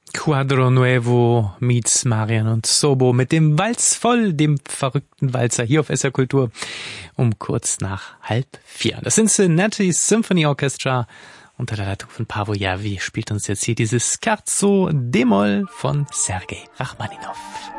Quadro Nuevo meets Marian und Sobo mit dem Walz voll, dem verrückten Walzer hier auf SR Kultur um kurz nach 3:30. Das Cincinnati Symphony Orchestra unter der Leitung von Paavo Järvi spielt uns jetzt hier dieses Scherzo D-Moll von Sergei Rachmaninow.